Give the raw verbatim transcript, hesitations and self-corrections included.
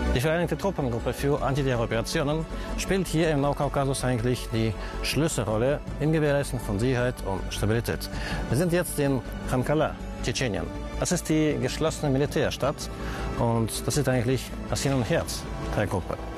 Die Vereinigte Truppengruppe für Antiterroroperationen spielt hier im Nordkaukasus eigentlich die Schlüsselrolle im Gewährleisten von Sicherheit und Stabilität. Wir sind jetzt in Khamkala, Tschetschenien. Das ist die geschlossene Militärstadt und das ist eigentlich das Hin- und Herz der Gruppe.